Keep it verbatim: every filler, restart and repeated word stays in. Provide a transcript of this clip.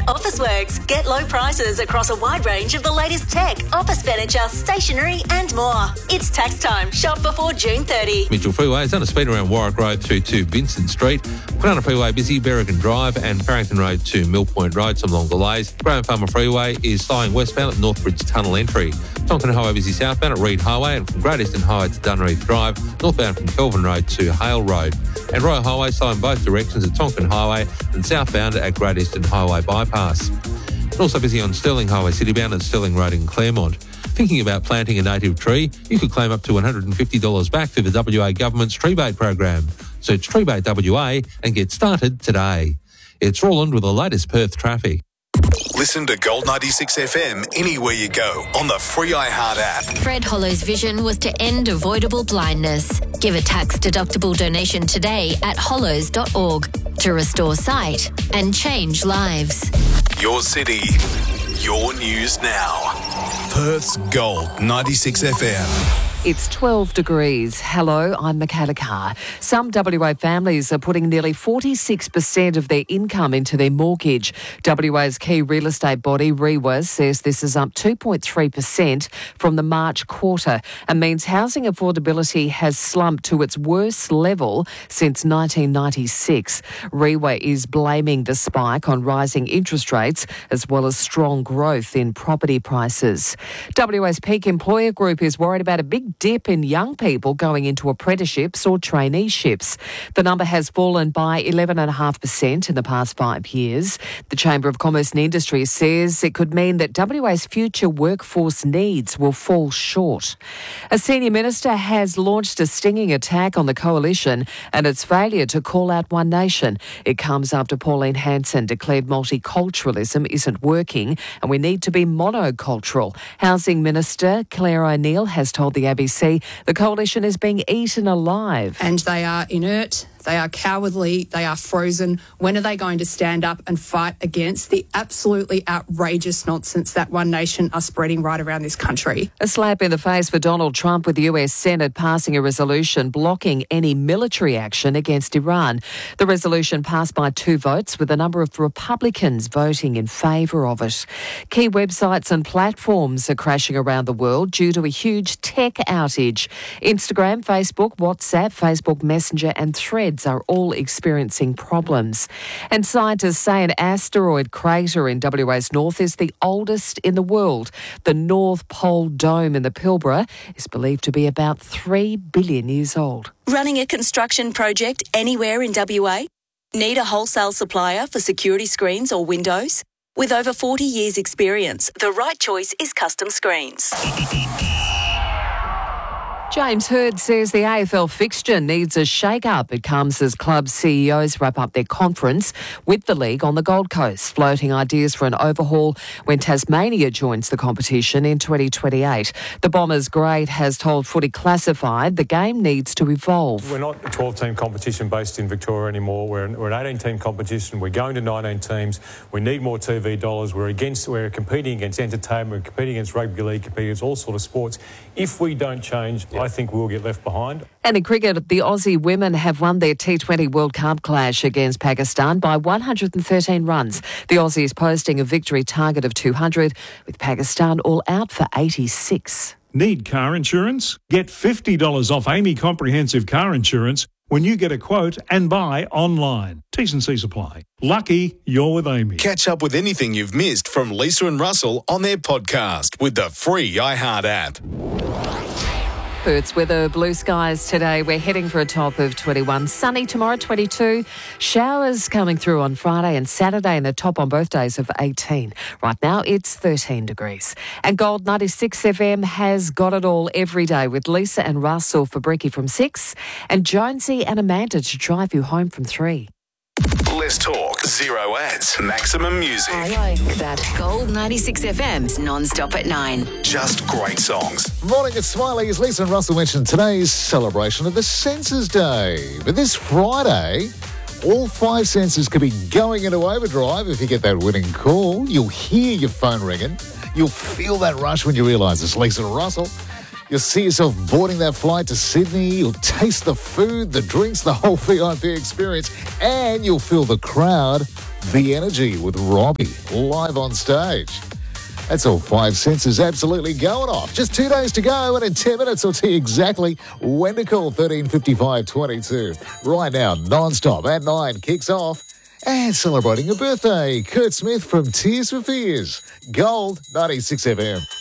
Officeworks. Get low prices across a wide range of the latest tech, office furniture, stationery and more. It's tax time. Shop before June thirtieth. Mitchell Freeway is under speed around Warwick Road through to Vincent Street. Quinana Freeway busy, Berrigan Drive and Farrington Road to Mill Point Road, some long delays. Graham Farmer Freeway is slowing westbound at Northbridge Tunnel entry. Tonkin Highway busy southbound at Reed Highway and from Great Eastern Highway to Dunreath Drive, northbound from Kelvin Road to Hale Road. And Royal Highway slowing both directions at Tonkin Highway and southbound at Great Eastern Highway bypass. And also busy on Stirling Highway citybound at Stirling Road in Claremont. Thinking about planting a native tree? You could claim up to one hundred fifty dollars back through the W A Government's Tree Bait program. Search Tree Bait W A and get started today. It's Roland with the latest Perth traffic. Listen to Gold ninety-six F M anywhere you go on the free iHeart app. Fred Hollow's vision was to end avoidable blindness. Give a tax-deductible donation today at hollows dot org to restore sight and change lives. Your city, your news now. Perth's Gold ninety-six F M. It's twelve degrees. Hello, I'm Michaela Carr. Some W A families are putting nearly forty-six percent of their income into their mortgage. W A's key real estate body, R E W A, says this is up two point three percent from the March quarter and means housing affordability has slumped to its worst level since nineteen ninety-six. R E W A is blaming the spike on rising interest rates as well as strong growth in property prices. W A's Peak Employer Group is worried about a big dip in young people going into apprenticeships or traineeships. The number has fallen by eleven point five percent in the past five years. The Chamber of Commerce and Industry says it could mean that W A's future workforce needs will fall short. A senior minister has launched a stinging attack on the coalition and its failure to call out One Nation. It comes after Pauline Hanson declared multiculturalism isn't working and we need to be monocultural. Housing Minister Claire O'Neill has told the A B C the coalition is being eaten alive. And they are inert, they are cowardly, they are frozen. When are they going to stand up and fight against the absolutely outrageous nonsense that One Nation are spreading right around this country? A slap in the face for Donald Trump with the U S Senate passing a resolution blocking any military action against Iran. The resolution passed by two votes with a number of Republicans voting in favour of it. Key websites and platforms are crashing around the world due to a huge tech outage. Instagram, Facebook, WhatsApp, Facebook Messenger and Threads are all experiencing problems. And scientists say an asteroid crater in W A's north is the oldest in the world. The North Pole Dome in the Pilbara is believed to be about three billion years old. Running a construction project anywhere in W A? Need a wholesale supplier for security screens or windows? With over forty years experience, the right choice is Custom Screens. James Hird says the A F L fixture needs a shake-up. It comes as club C E Os wrap up their conference with the league on the Gold Coast, floating ideas for an overhaul when Tasmania joins the competition in twenty twenty-eight. The Bombers great has told Footy Classified the game needs to evolve. We're not a twelve-team competition based in Victoria anymore. We're an, we're an eighteen-team competition. We're going to nineteen teams. We need more T V dollars. We're against. We're competing against entertainment. We're competing against rugby league. Competing against all sorts of sports. If we don't change, yeah. I think we'll get left behind. And in cricket, the Aussie women have won their T twenty World Cup clash against Pakistan by one hundred thirteen runs. The Aussies posting a victory target of two hundred, with Pakistan all out for eighty-six. Need car insurance? Get fifty dollars off Amy Comprehensive Car Insurance when you get a quote and buy online. T's and C's apply. Lucky you're with Amy. Catch up with anything you've missed from Lisa and Russell on their podcast with the free iHeart app. Perth's weather, blue skies today. We're heading for a top of twenty-one. Sunny tomorrow, twenty-two. Showers coming through on Friday and Saturday and a top on both days of eighteen. Right now, it's thirteen degrees. And Gold ninety-six F M has got it all every day with Lisa and Russell for Bricky from six and Jonesy and Amanda to drive you home from three. Let's talk zero ads, maximum music. I like that. Gold ninety-six F M's non-stop at nine. Just great songs. Morning, it's Smiley. As Lisa and Russell mentioned, today's celebration of the Census Day. But this Friday, all five senses could be going into overdrive if you get that winning call. You'll hear your phone ringing. You'll feel that rush when you realise it's Lisa and Russell. You'll see yourself boarding that flight to Sydney. You'll taste the food, the drinks, the whole V I P experience, and you'll feel the crowd The Energy with Robbie, live on stage. That's all five senses absolutely going off. Just two days to go, and in ten minutes I'll tell you exactly when to call thirteen fifty-five twenty-two. Right now, non-stop at nine kicks off. And celebrating a birthday, Kurt Smith from Tears for Fears. Gold ninety-six F M.